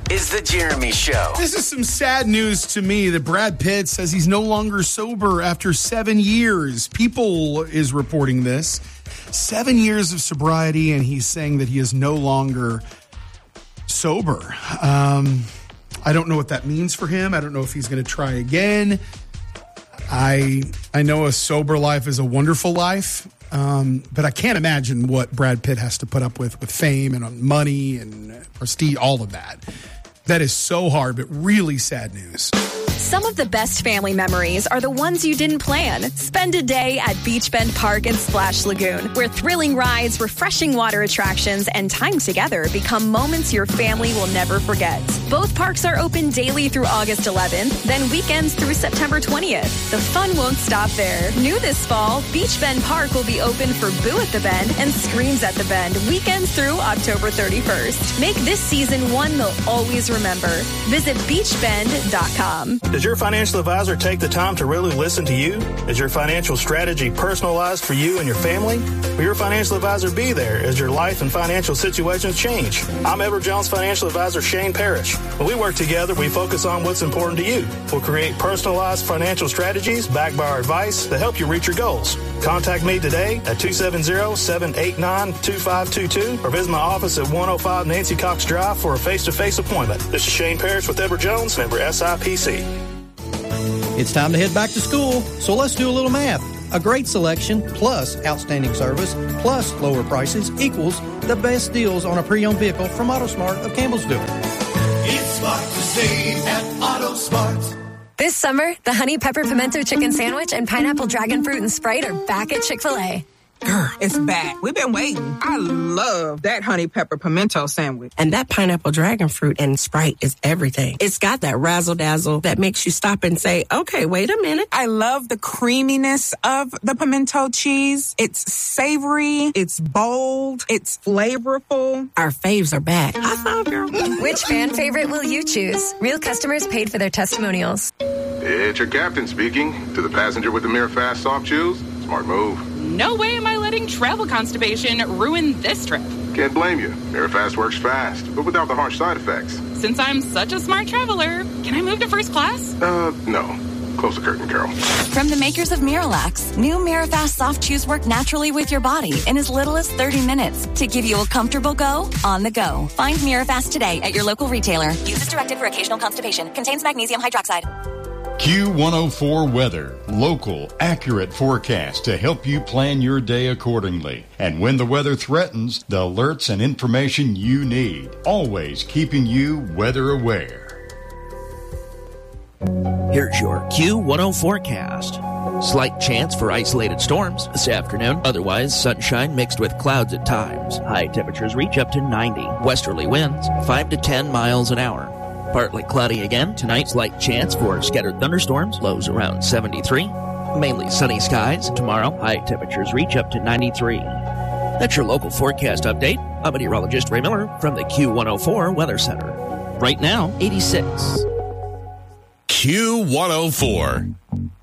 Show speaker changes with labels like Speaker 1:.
Speaker 1: is The Jeremy Show.
Speaker 2: This is some sad news to me that Brad Pitt says he's no longer sober after 7 years. People is reporting this. 7 years of sobriety, and he's saying that he is no longer sober. I don't know what that means for him. I don't know if he's going to try again. I know a sober life is a wonderful life, but I can't imagine what Brad Pitt has to put up with fame and money and prestige, all of that. That is so hard, but really sad news.
Speaker 3: Some of the best family memories are the ones you didn't plan. Spend a day at Beach Bend Park and Splash Lagoon, where thrilling rides, refreshing water attractions, and time together become moments your family will never forget. Both parks are open daily through August 11th, then weekends through September 20th. The fun won't stop there. New this fall, Beach Bend Park will be open for Boo at the Bend and Screams at the Bend, weekends through October 31st. Make this season one they'll always remember. Visit beachbend.com.
Speaker 4: Does your financial advisor take the time to really listen to you? Is your financial strategy personalized for you and your family? Will your financial advisor be there as your life and financial situations change? I'm Edward Jones financial advisor Shane Parrish. When we work together, we focus on what's important to you. We'll create personalized financial strategies backed by our advice to help you reach your goals. Contact me today at 270-789-2522 or visit my office at 105 Nancy Cox Drive for a face-to-face appointment. This is Shane Parrish with Edward Jones, member SIPC.
Speaker 5: It's time to head back to school, so let's do a little math. A great selection plus outstanding service plus lower prices equals the best deals on a pre-owned vehicle from AutoSmart of Campbellsville.
Speaker 6: It's smart to save at AutoSmart.
Speaker 3: This summer, the Honey Pepper Pimento Chicken Sandwich and Pineapple Dragon Fruit and Sprite are back at Chick-fil-A.
Speaker 7: Girl, it's back. We've been waiting. I love that honey pepper pimento sandwich.
Speaker 8: And that pineapple dragon fruit and Sprite is everything. It's got that razzle-dazzle that makes you stop and say, okay, wait a minute.
Speaker 7: I love the creaminess of the pimento cheese. It's savory. It's bold. It's flavorful.
Speaker 8: Our faves are back. High five, girl.
Speaker 3: Which fan favorite will you choose? Real customers paid for their testimonials.
Speaker 9: It's your captain speaking. To the passenger with the MiraFast soft chews, smart move.
Speaker 10: No way am I letting travel constipation ruin this trip.
Speaker 9: Can't blame you. MiraFast works fast, but without the harsh side effects.
Speaker 10: Since I'm such a smart traveler, can I move to first class?
Speaker 9: No. Close the curtain, Carol.
Speaker 11: From the makers of Miralax, new MiraFast soft chews work naturally with your body in as little as 30 minutes to give you a comfortable go on the go. Find MiraFast today at your local retailer. Use as directed for occasional constipation. Contains magnesium hydroxide.
Speaker 12: Q104 Weather. Local, accurate forecast to help you plan your day accordingly. And when the weather threatens, the alerts and information you need. Always keeping you weather aware.
Speaker 13: Here's your Q10 forecast. Slight chance for isolated storms this afternoon. Otherwise, sunshine mixed with clouds at times. High temperatures reach up to 90. Westerly winds 5 to 10 miles an hour. Partly cloudy again tonight. Slight chance for scattered thunderstorms. Lows around 73. Mainly sunny skies. Tomorrow, high temperatures reach up to 93. That's your local forecast update. I'm meteorologist Ray Miller from the Q104 Weather Center. Right now, 86.
Speaker 14: Q104.